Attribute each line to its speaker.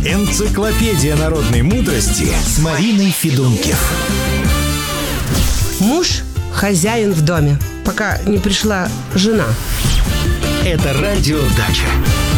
Speaker 1: Энциклопедия народной мудрости с Мариной Федункив.
Speaker 2: Муж – хозяин в доме, пока не пришла жена.
Speaker 1: Это радио «Дача».